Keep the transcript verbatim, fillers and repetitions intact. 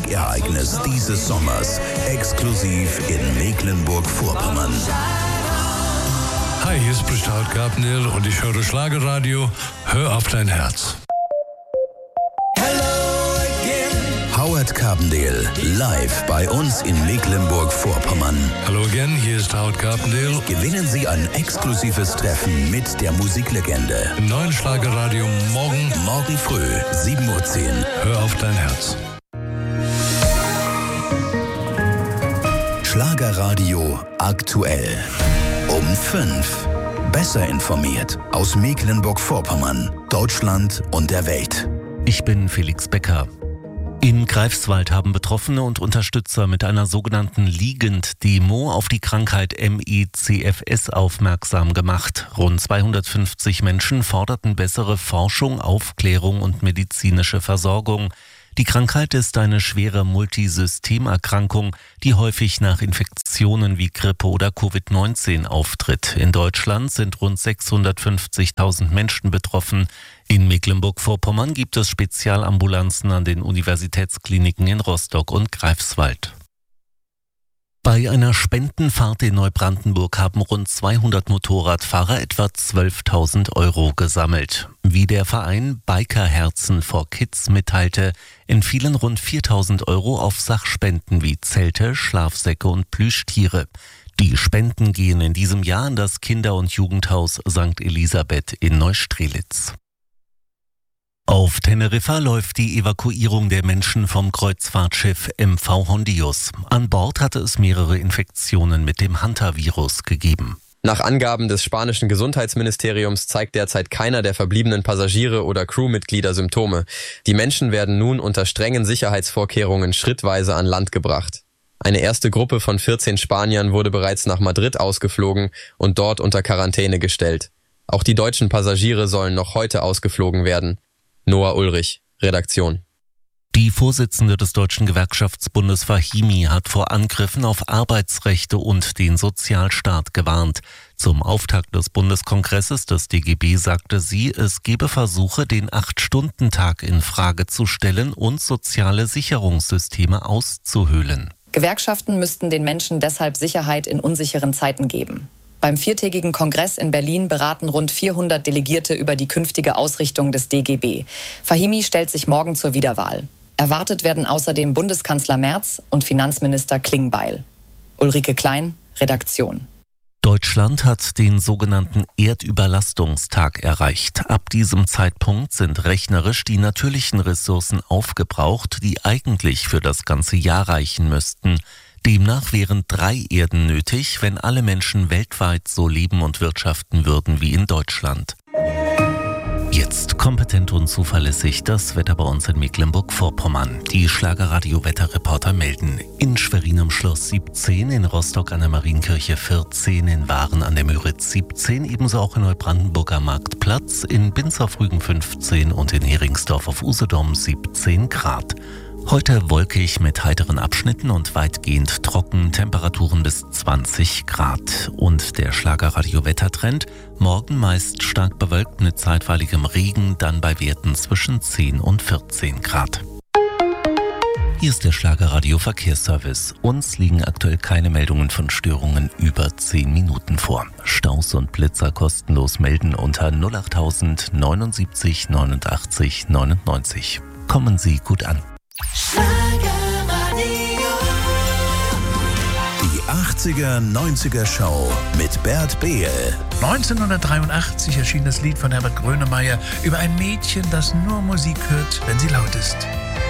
Musikereignis dieses Sommers. Exklusiv in Mecklenburg-Vorpommern. Hi, hier spricht Howard Carpendale und ich höre Schlagerradio. Hör auf dein Herz. Howard Carpendale, live bei uns in Mecklenburg-Vorpommern. Hallo again, hier ist Howard Carpendale. Gewinnen Sie ein exklusives Treffen mit der Musiklegende. Im neuen Schlagerradio morgen. Morgen früh, sieben Uhr zehn. Hör auf dein Herz. Schlagerradio aktuell. Um fünf. Besser informiert aus Mecklenburg-Vorpommern, Deutschland und der Welt. Ich bin Felix Becker. In Greifswald haben Betroffene und Unterstützer mit einer sogenannten Liegend-Demo auf die Krankheit M E C F S aufmerksam gemacht. Rund zweihundertfünfzig Menschen forderten bessere Forschung, Aufklärung und medizinische Versorgung. Die Krankheit ist eine schwere Multisystemerkrankung, die häufig nach Infektionen wie Grippe oder Covid neunzehn auftritt. In Deutschland sind rund sechshundertfünfzigtausend Menschen betroffen. In Mecklenburg-Vorpommern gibt es Spezialambulanzen an den Universitätskliniken in Rostock und Greifswald. Bei einer Spendenfahrt in Neubrandenburg haben rund zweihundert Motorradfahrer etwa zwölftausend Euro gesammelt. Wie der Verein Bikerherzen for Kids mitteilte, entfielen rund viertausend Euro auf Sachspenden wie Zelte, Schlafsäcke und Plüschtiere. Die Spenden gehen in diesem Jahr an das Kinder- und Jugendhaus Sankt Elisabeth in Neustrelitz. Auf Teneriffa läuft die Evakuierung der Menschen vom Kreuzfahrtschiff M V Hondius. An Bord hatte es mehrere Infektionen mit dem Hantavirus gegeben. Nach Angaben des spanischen Gesundheitsministeriums zeigt derzeit keiner der verbliebenen Passagiere oder Crewmitglieder Symptome. Die Menschen werden nun unter strengen Sicherheitsvorkehrungen schrittweise an Land gebracht. Eine erste Gruppe von vierzehn Spaniern wurde bereits nach Madrid ausgeflogen und dort unter Quarantäne gestellt. Auch die deutschen Passagiere sollen noch heute ausgeflogen werden. Noah Ulrich, Redaktion. Die Vorsitzende des Deutschen Gewerkschaftsbundes Fahimi hat vor Angriffen auf Arbeitsrechte und den Sozialstaat gewarnt. Zum Auftakt des Bundeskongresses des D G B sagte sie, es gebe Versuche, den Acht-Stunden-Tag in Frage zu stellen und soziale Sicherungssysteme auszuhöhlen. Gewerkschaften müssten den Menschen deshalb Sicherheit in unsicheren Zeiten geben. Beim viertägigen Kongress in Berlin beraten rund vierhundert Delegierte über die künftige Ausrichtung des D G B. Fahimi stellt sich morgen zur Wiederwahl. Erwartet werden außerdem Bundeskanzler Merz und Finanzminister Klingbeil. Ulrike Klein, Redaktion. Deutschland hat den sogenannten Erdüberlastungstag erreicht. Ab diesem Zeitpunkt sind rechnerisch die natürlichen Ressourcen aufgebraucht, die eigentlich für das ganze Jahr reichen müssten. Demnach wären drei Erden nötig, wenn alle Menschen weltweit so leben und wirtschaften würden wie in Deutschland. Jetzt kompetent und zuverlässig das Wetter bei uns in Mecklenburg-Vorpommern. Die Schlagerradio-Wetterreporter melden: in Schwerin am Schloss siebzehn, in Rostock an der Marienkirche vierzehn, in Waren an der Müritz siebzehn, ebenso auch in Neubrandenburg am Marktplatz, in Binz auf Rügen fünfzehn und in Heringsdorf auf Usedom siebzehn Grad. Heute wolkig mit heiteren Abschnitten und weitgehend trocken, Temperaturen bis zwanzig Grad. Und der Schlagerradio-Wettertrend: morgen meist stark bewölkt mit zeitweiligem Regen, dann bei Werten zwischen zehn und vierzehn Grad. Hier ist der Schlagerradio-Verkehrsservice. Uns liegen aktuell keine Meldungen von Störungen über zehn Minuten vor. Staus und Blitzer kostenlos melden unter null achttausend neunundsiebzig neunundachtzig neunundneunzig. Kommen Sie gut an. Die achtziger neunziger Show mit Bert Behl. neunzehnhundertdreiundachtzig erschien das Lied von Herbert Grönemeyer über ein Mädchen, das nur Musik hört, wenn sie laut ist.